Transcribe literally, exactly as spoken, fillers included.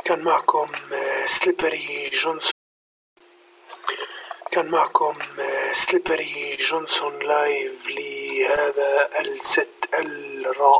كان معكم آه، سليبري جونسون كان معكم آه، سليبري جونسون لايف لهذا الست الرائع.